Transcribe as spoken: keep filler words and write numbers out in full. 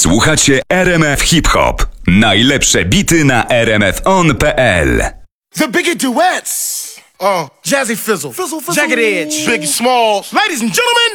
Słuchacie R M F Hip Hop. Najlepsze bity na r m f on kropka p l. The Biggie Duets. Uh, Jazzy Fizzle. Fizzle, Fizzle. Jagged Edge. Biggie Smalls. Ladies and gentlemen,